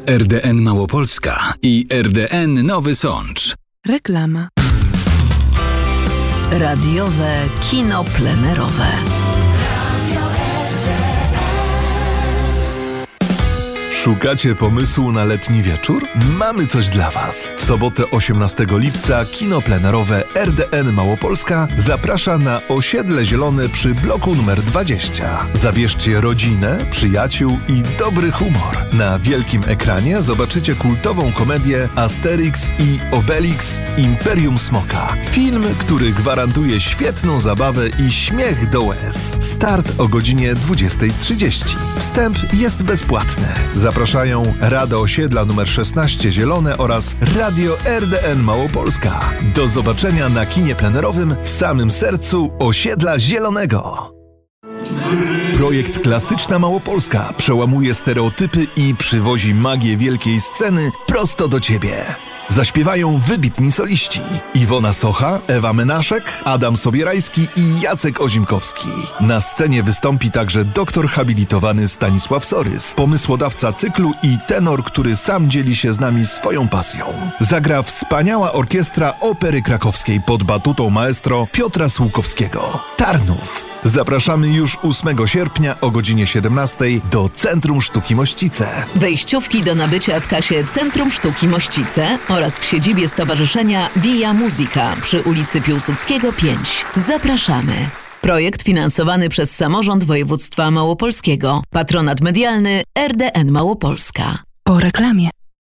RDN Małopolska i RDN Nowy Sącz. Reklama. Radiowe kino plenerowe. Szukacie pomysłu na letni wieczór? Mamy coś dla Was. W sobotę 18 lipca kino plenerowe RDN Małopolska zaprasza na Osiedle Zielone przy bloku numer 20. Zabierzcie rodzinę, przyjaciół i dobry humor. Na wielkim ekranie zobaczycie kultową komedię Asterix i Obelix Imperium Smoka. Film, który gwarantuje świetną zabawę i śmiech do łez. Start o godzinie 20:30. Wstęp jest bezpłatny. Zapraszają Rada Osiedla nr 16 Zielone oraz Radio RDN Małopolska. Do zobaczenia na kinie plenerowym w samym sercu Osiedla Zielonego. Projekt Klasyczna Małopolska przełamuje stereotypy i przywozi magię wielkiej sceny prosto do Ciebie. Zaśpiewają wybitni soliści: Iwona Socha, Ewa Menaszek, Adam Sobierajski i Jacek Ozimkowski. Na scenie wystąpi także doktor habilitowany Stanisław Sorys, pomysłodawca cyklu i tenor, który sam dzieli się z nami swoją pasją. Zagra wspaniała orkiestra Opery Krakowskiej pod batutą maestro Piotra Słukowskiego. Tarnów. Zapraszamy już 8 sierpnia o godzinie 17 do Centrum Sztuki Mościce. Wejściówki do nabycia w kasie Centrum Sztuki Mościce oraz w siedzibie Stowarzyszenia Via Musica przy ulicy Piłsudskiego 5. Zapraszamy. Projekt finansowany przez Samorząd Województwa Małopolskiego. Patronat medialny RDN Małopolska. Po reklamie.